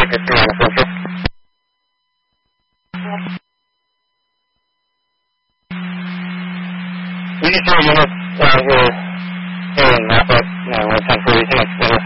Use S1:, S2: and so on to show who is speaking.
S1: Rocket 3 on the filter. You just hear units here in Napa, 1040,